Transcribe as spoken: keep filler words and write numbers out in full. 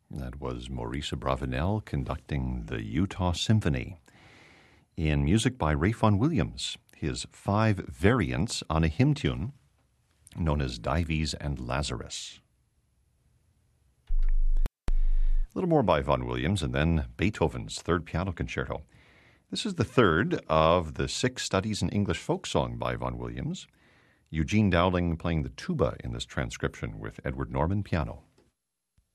That was Maurice Abravanel conducting the Utah Symphony. In music by Ralph Vaughan Williams, his five variants on a hymn tune known as Dives and Lazarus. A little more by Vaughan Williams, and then Beethoven's Third Piano Concerto. This is the third of the six studies in English folk song by Vaughan Williams. Eugene Dowling playing the tuba in this transcription with Edward Norman piano.